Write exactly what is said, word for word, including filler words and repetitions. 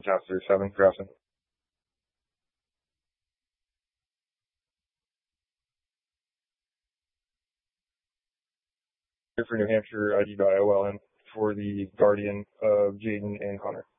Chapter seven, Grafton. Here for New Hampshire, I D by O L N for the guardian of Jaden and Connor.